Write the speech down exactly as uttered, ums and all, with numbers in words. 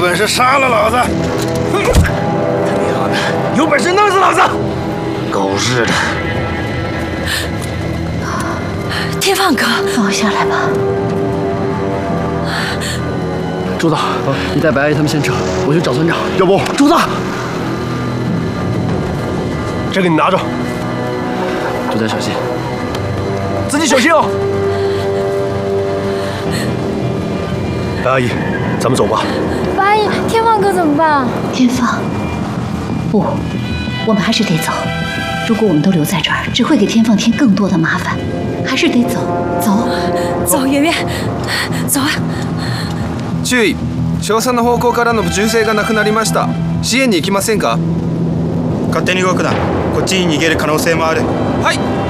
本事杀了老子！他娘的，有本事弄死老子！狗日的！ 天放哥， 放我下来吧。 朱子，你带白阿姨他们先撤，我去找村长。 要不， 朱子， 这个你拿着。 朱家小心， 自己小心哦。白阿姨，咱们走吧。 白阿姨，天放哥怎么办？ 天放，不，我们还是得走。如果我们都留在这儿，只会给天放添更多的麻烦，还是得走。走， 走，圆圆，走啊！ 注意，少佐の方向からの銃声がなくなりました。支援に行きませんか？ 勝手に動くな。こっちに逃げる可能性もある。 はい。